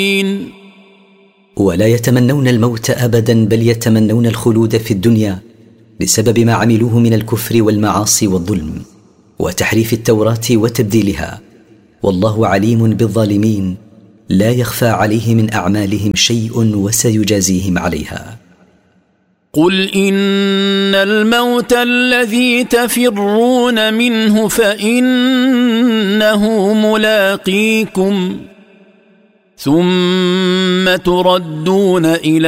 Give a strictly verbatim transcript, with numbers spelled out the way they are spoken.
ولا يتمنون الموت أبدا، بل يتمنون الخلود في الدنيا بسبب ما عملوه من الكفر والمعاصي والظلم وتحريف التوراة وتبديلها، والله عليم بالظالمين لا يخفى عليه من أعمالهم شيء وسيجازيهم عليها. قل إن الموت الذي تفرون منه فإنه ملاقيكم ثم تردون إلى